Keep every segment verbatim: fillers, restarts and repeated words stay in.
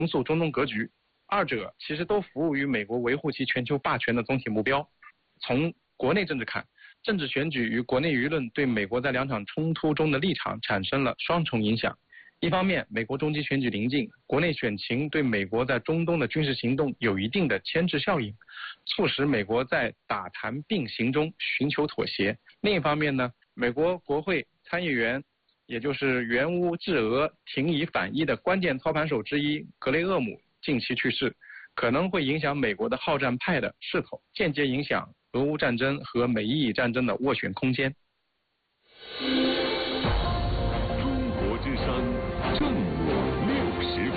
塑中东格局，二者其实都服务于美国维护其全球霸权的总体目标。从国内政治看，政治选举与国内舆论对美国在两场冲突中的立场产生了双重影响。一方面，美国中期选举临近，国内选情对美国在中东的军事行动有一定的牵制效应，促使美国在打谈并行中寻求妥协。另一方面呢，美国国会参议员，也就是援乌制俄、停以反伊的关键操盘手之一格雷厄姆近期去世，可能会影响美国的好战派的势头，间接影响俄乌战争和美伊战争的斡旋空间。 中国之声正午六时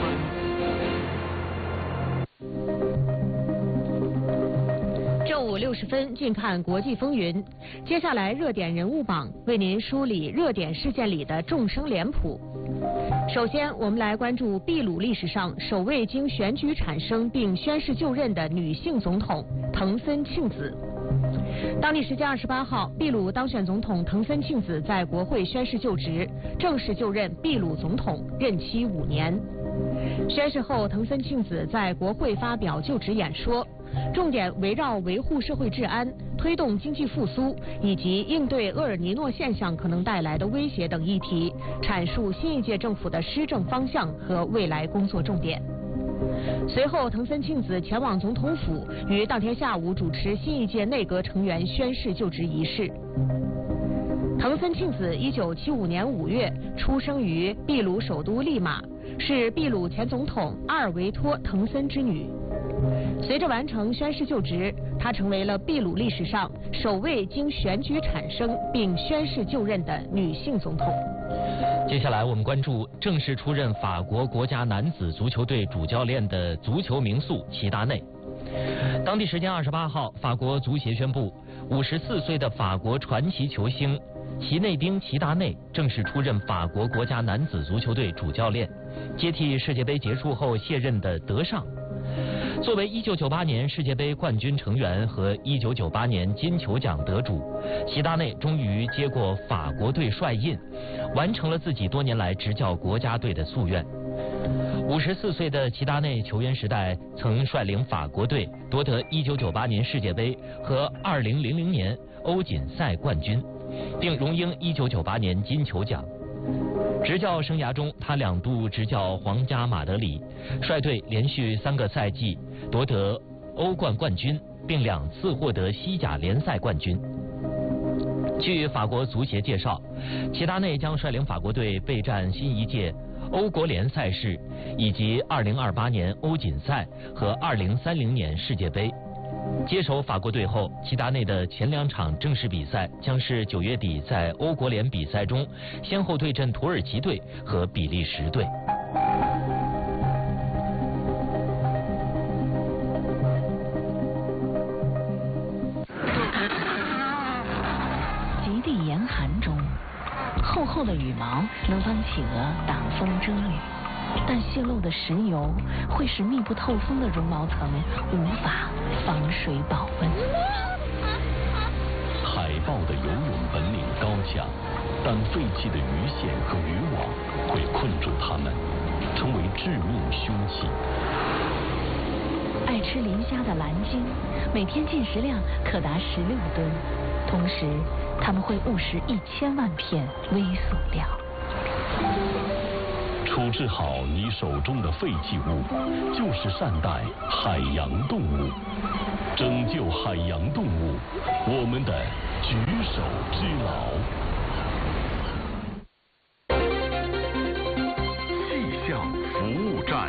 分。正午六十分，近看国际风云。接下来热点人物榜为您梳理热点事件里的众生脸谱。首先，我们来关注秘鲁历史上首位经选举产生并宣誓就任的女性总统藤森庆子。当地时间二十八号，秘鲁当选总统藤森庆子在国会宣誓就职，正式就任秘鲁总统，任期五年。宣誓后，藤森庆子在国会发表就职演说，重点围绕维护社会治安、推动经济复苏以及应对厄尔尼诺现象可能带来的威胁等议题，阐述新一届政府的施政方向和未来工作重点。随后，藤森庆子前往总统府，于当天下午主持新一届内阁成员宣誓就职仪式。藤森庆子一九七五年五月出生于秘鲁首都利马，是秘鲁前总统阿尔维托·藤森之女。随着完成宣誓就职，她成为了秘鲁历史上首位经选举产生并宣誓就任的女性总统。 接下来我们关注正式出任法国国家男子足球队主教练的足球名宿齐达内。当地时间二十八号，法国足协宣布，五十四岁的法国传奇球星齐内丁·齐达内正式出任法国国家男子足球队主教练，接替世界杯结束后卸任的德尚。作为一九九八年世界杯冠军成员和一九九八年金球奖得主，齐达内终于接过法国队帅印，完成了自己多年来执教国家队的夙愿。五十四岁的齐达内球员时代曾率领法国队夺得一九九八年世界杯和二零零零年欧锦赛冠军，并荣膺一九九八年金球奖。执教生涯中，他两度执教皇家马德里，率队连续三个赛季夺得欧冠冠军，并两次获得西甲联赛冠军。据法国足协介绍，齐达内将率领法国队备战新一届欧国联赛事，以及二零二八年欧锦赛和二零三零年世界杯。接手法国队后，齐达内的前两场正式比赛将是九月底在欧国联比赛中先后对阵土耳其队和比利时队。 极地严寒中，厚厚的羽毛能帮企鹅挡风遮雨，但泄漏的石油会使密不透风的绒毛层无法防水保温。 海豹的游泳本领高强，但废弃的鱼线和渔网会困住它们，成为致命凶器。 爱吃磷虾的蓝鲸每天进食量可达十六吨，同时它们会误食一千万片微塑料。 处置好你手中的废弃物，就是善待海洋动物，拯救海洋动物，我们的举手之劳。气象服务站，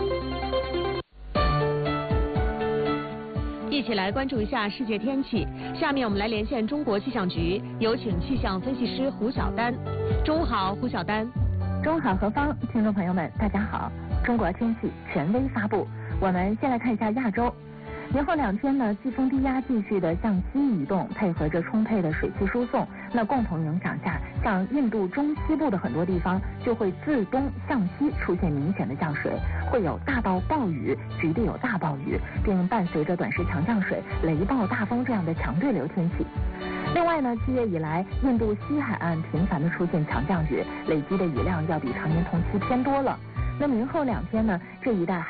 一起来关注一下世界天气。下面我们来连线中国气象局，有请气象分析师胡晓丹。中午好，胡晓丹。 中午好，何芳，听众朋友们，大家好。中国天气权威发布，我们先来看一下亚洲。年后两天呢，季风低压继续的向西移动，配合着充沛的水汽输送，那共同影响下，像印度中西部的很多地方就会自东向西出现明显的降水，会有大到暴雨，局地有大暴雨，并伴随着短时强降水、雷暴、大风这样的强对流天气。另外呢，七月以来，印度西海岸频繁的出现强降雨，累积的雨量要比常年同期偏多了。那明后两天呢，这一带